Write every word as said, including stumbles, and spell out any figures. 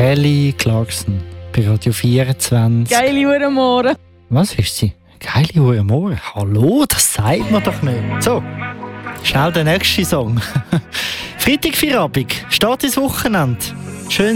Kelly Clarkson bei Radio vierundzwanzig. Geile Uhr am Morgen. Was ist sie? Geile Uhr am Morgen? Hallo, das sagt man doch nicht. So, schnell der nächste Song. Freitag für Abend, steht ins Wochenende. Schön